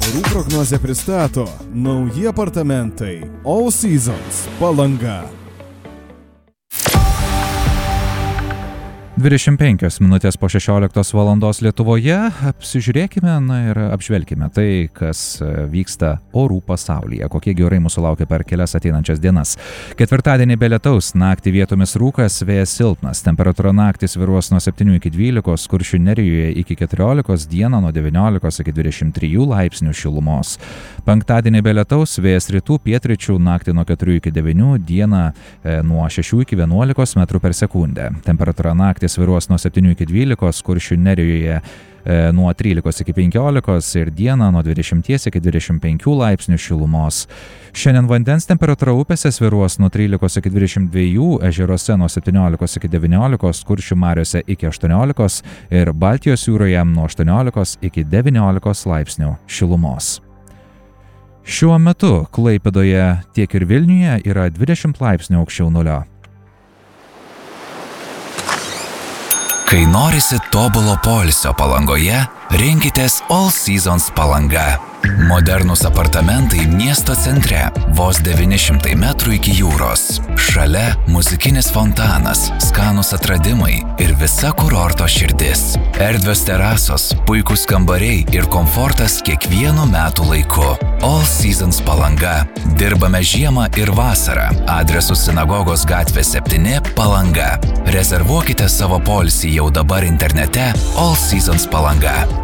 Orų prognozė pristato nauji apartamentai All Seasons Palanga. 25 minutės po 16 valandos Lietuvoje. Apsižiūrėkime ir apžvelkime tai, kas vyksta orų pasaulyje. Kokie orai mūsų laukia per kelias ateinančias dienas. Ketvirtadienį be lietaus, naktį vietomis rūkas, vėjas silpnas. Temperatūra naktį svyruos nuo 7 iki 12, Kuršių nerijoje iki 14, dieną nuo 19 iki 23 laipsnių šilumos. Penktadienį be lietaus, vėjas rytų, pietryčių, naktį nuo 4 iki 9, dieną nuo 6 iki 11 metrų per sekundę. Temperatūra naktį svyruos nuo 7 iki 12, Kuršių nerijoje nuo 13 iki 15 ir dieną nuo 20 iki 25 laipsnių šilumos. Šiandien vandens temperatūra upėse svyruos nuo 13 iki 22, ežeruose nuo 17 iki 19, Kuršių mariose iki 18 ir Baltijos jūroje nuo 18 iki 19 laipsnių šilumos. Šiuo metu Klaipėdoje tiek ir Vilniuje yra 20 laipsnių aukščiau nulio. Kai norisi tobulo poilsio Palangoje, rinkitės All Seasons Palanga. Modernūs apartamentai miesto centre, vos 900 metrų iki jūros. Šalia muzikinis fontanas, skanūs atradimai ir visa kurorto širdis. Erdvios terasos, puikūs kambariai ir komfortas kiekvienu metų laiku. All Seasons Palanga. Dirbame žiemą ir vasarą. Adresu Sinagogos gatvė 7 Palanga. Rezervuokite savo poilsį jau dabar internete All Seasons Palanga.